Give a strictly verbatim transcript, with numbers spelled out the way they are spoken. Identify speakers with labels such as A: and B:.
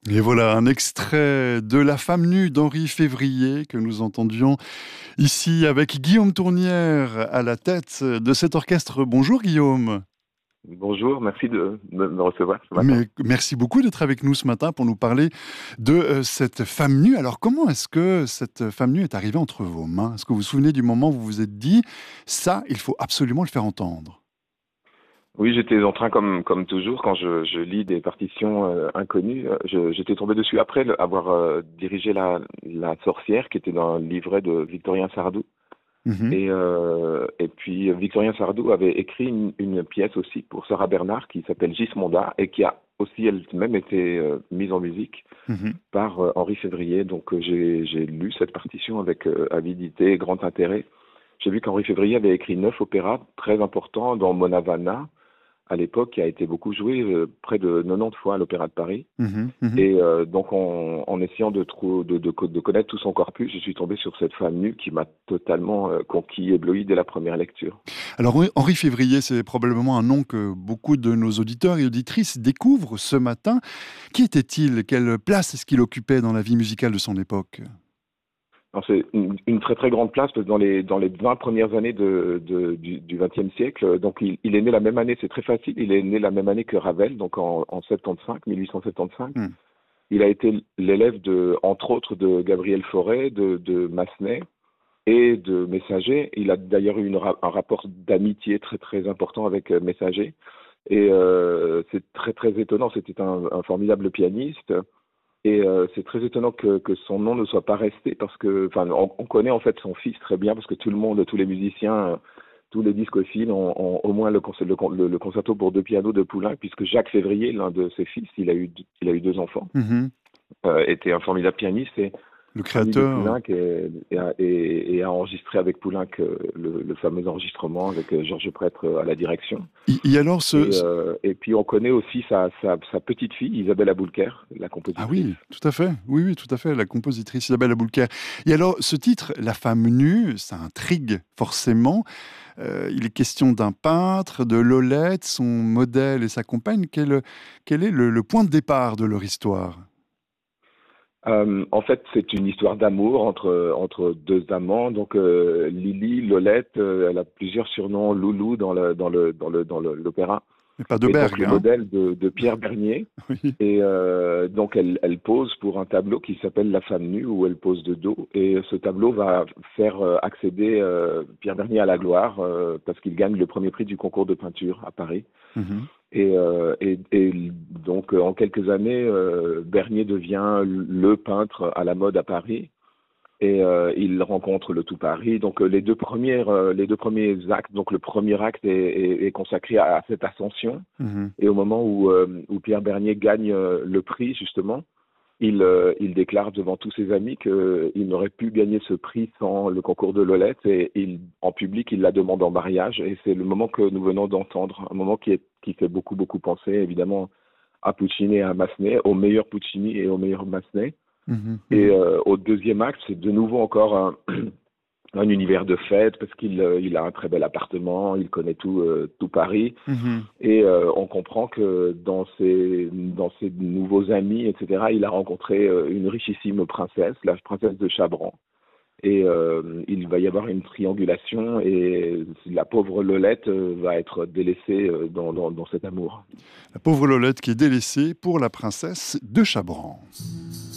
A: Et voilà un extrait de La femme nue d'Henri Février que nous entendions ici avec Guillaume Tournière à la tête de cet orchestre. Bonjour Guillaume.
B: Bonjour, merci de me, me recevoir ce matin.
A: Mais merci beaucoup d'être avec nous ce matin pour nous parler de euh, cette femme nue. Alors comment est-ce que cette femme nue est arrivée entre vos mains? Est-ce que vous vous souvenez du moment où vous vous êtes dit ça, il faut absolument le faire entendre?
B: Oui, j'étais en train, comme, comme toujours, quand je, je lis des partitions euh, inconnues, euh, je- j'étais tombé dessus après le- avoir euh, dirigé la, la sorcière qui était dans le livret de Victorien Sardou.
A: Mhm.
B: Et, euh, et puis Victorien Sardou avait écrit une, une pièce aussi pour Sarah Bernard qui s'appelle Gismonda et qui a aussi elle-même été euh, mise en musique
A: Mhm.
B: par euh, Henri Février. Donc euh, j'ai j'ai lu cette partition avec euh, avidité et grand intérêt. J'ai vu qu'Henri Février avait écrit neuf opéras très importants, dont Mona Vanna, à l'époque, qui a été beaucoup joué, euh, près de quatre-vingt-dix fois à l'Opéra de Paris.
A: Mhm. Mhm.
B: Et euh, donc, en, en essayant de, trou- de, de, co- de connaître tout son corpus, je suis tombé sur cette femme nue qui m'a totalement euh, conquis, ébloui dès la première lecture.
A: Alors Henri Henri Février, c'est probablement un nom que beaucoup de nos auditeurs et auditrices découvrent ce matin. Qui était-il? Quelle place est-ce qu'il occupait dans la vie musicale de son époque?
B: Alors, c'est une, une très très grande place parce que dans les dans les vingt premières années de, de, du, du vingtième siècle. Donc il, il est né la même année, c'est très facile. Il est né la même année que Ravel, donc en, en soixante-quinze, mille huit cent soixante-quinze.
A: Hmm.
B: Il a été l'élève de, entre autres, de Gabriel Fauré, de, de Massenet et de Messager. Il a d'ailleurs eu une ra- un rapport d'amitié très très important avec euh, Messager. Et euh, c'est très très étonnant. C'était un, un formidable pianiste. Et euh, c'est très étonnant que, que son nom ne soit pas resté parce que, enfin, on, on connaît en fait son fils très bien parce que tout le monde, tous les musiciens, euh, tous les discophiles ont, ont au moins le, concer- le, con- le- le concerto pour deux pianos de Poulenc, puisque Jacques Février, l'un de ses fils, il a eu, d- il a eu deux enfants,
A: Mhm.
B: euh, était un formidable pianiste et
A: Le
B: ami de
A: créateur.
B: Poulenc et, et, a et- et a enregistré avec Poulenc euh, le, le fameux enregistrement avec euh, Georges Prêtre euh, à la direction.
A: Et, et alors ce,
B: Et,
A: ce-
B: euh, et puis on connaît aussi sa, sa, sa petite fille, Isabelle Aboulker, la
A: Ah
B: compositrice.
A: oui, tout à fait. Oui, oui, tout à fait. La compositrice Isabelle Aboulker. Et alors, ce titre, La femme nue, ça intrigue forcément. Euh, il est question d'un peintre, de Lolette, son modèle et sa compagne. Quel, quel est le, le point de départ de leur histoire?
B: Euh, en fait, c'est une histoire d'amour entre, entre deux amants. Donc, euh, Lily, Lolette, euh, elle a plusieurs surnoms, Loulou dans le, dans le, dans le, dans le- l'opéra.
A: Mais pas de
B: Et donc,
A: Berg,
B: le
A: hein?
B: modèle de, de Pierre Bernier.
A: Oui.
B: Et euh, donc, elle, elle pose pour un tableau qui s'appelle La femme nue, où elle pose de dos. Et ce tableau va faire euh, accéder euh, Pierre Bernier à la gloire, euh, parce qu'il gagne le premier prix du concours de peinture à Paris.
A: Mhm.
B: Et, euh, et, et donc, euh, en quelques années, euh, Bernier devient le peintre à la mode à Paris. Et euh, il rencontre le tout Paris. Donc, euh, les deux premières, euh, les deux premiers actes. Donc, le premier acte est, est, est consacré à, à cette ascension.
A: Mhm.
B: Et au moment où, euh, où Pierre Bernier gagne euh, le prix, justement, il, euh, il déclare devant tous ses amis qu'il n'aurait pu gagner ce prix sans le concours de Lolette. Et il, en public, il la demande en mariage. Et c'est le moment que nous venons d'entendre, un moment qui, est, qui fait beaucoup, beaucoup penser, évidemment, à Puccini et à Massenet, au meilleur Puccini et au meilleur Massenet.
A: Mhm.
B: Et
A: Mhm.
B: euh, au deuxième acte, c'est de nouveau encore un, un univers de fête parce qu'il euh, il a un très bel appartement, il connaît tout, euh, tout Paris.
A: Mhm.
B: Et euh, on comprend que dans ses, dans ses nouveaux amis, et cetera, il a rencontré euh, une richissime princesse, la princesse de Chabran. Et euh, il va y avoir une triangulation et la pauvre Lolette euh, va être délaissée euh, dans, dans, dans cet amour.
A: La pauvre Lolette qui est délaissée pour la princesse de Chabran.